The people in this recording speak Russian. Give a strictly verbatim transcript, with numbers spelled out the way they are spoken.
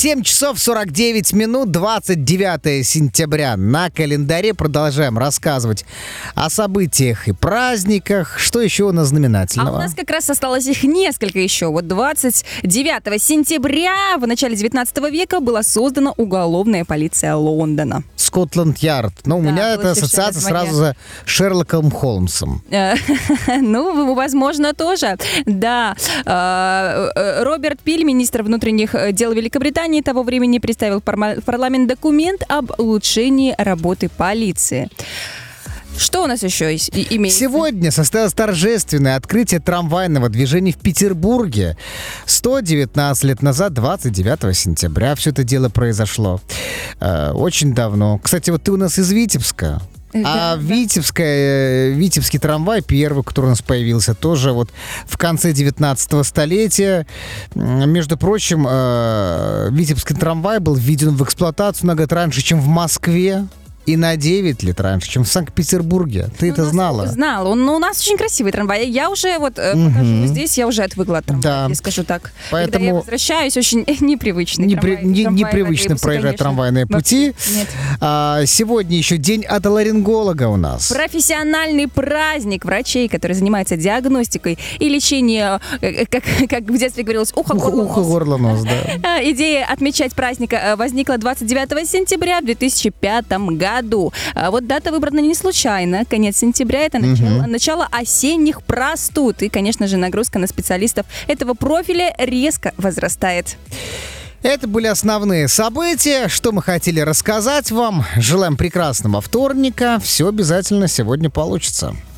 семь часов сорок девять минут, двадцать девятое сентября на календаре. Продолжаем рассказывать о событиях и праздниках. Что еще у нас знаменательного? А у нас как раз осталось их несколько еще. Вот двадцать девятого сентября в начале девятнадцатого века была создана уголовная полиция Лондона. Скотланд-Ярд. Но у Да, меня это получившее ассоциация название. сразу за Шерлоком Холмсом. Ну, возможно, тоже. Да. Роберт Пиль, министр внутренних дел Великобритании, того времени представил в парламент документ об улучшении работы полиции. Что у нас еще имеется? Сегодня состоялось торжественное открытие трамвайного движения в Петербурге. сто девятнадцать лет назад, двадцать девятого сентября, все это дело произошло. Э, очень давно. Кстати, вот ты у нас из Витебска. А да, Витебская, Витебский трамвай, первый, который у нас появился, тоже вот в конце девятнадцатого столетия. Между прочим, э, Витебский трамвай был введен в эксплуатацию много раньше, чем в Москве. И на девять лет раньше, чем в Санкт-Петербурге. Ты ну, это знала? Знала. Он, ну, у нас очень красивый трамвай. Я уже вот э, Мгм. покажу здесь, я уже отвыкла от трамвая, Да. скажу так. Поэтому Когда я возвращаюсь, очень непривычный Непри- трамвай. не- Трамваи, непривычно троллейбусы, проезжать конечно. трамвайные пути. Нет. А, сегодня еще день отоларинголога у нас. Профессиональный праздник врачей, которые занимаются диагностикой и лечением, э, как, как в детстве говорилось, ухо, Ухо, горло, ухо, нос. горло, нос, да. Э, Идея отмечать праздник э, возникла двадцать девятого сентября в две тысячи пятом году. А Вот дата выбрана не случайно. Конец сентября — это начало, начало осенних простуд. И, конечно же, нагрузка на специалистов этого профиля резко возрастает. Это были основные события, что мы хотели рассказать вам. Желаем прекрасного вторника. Все обязательно сегодня получится.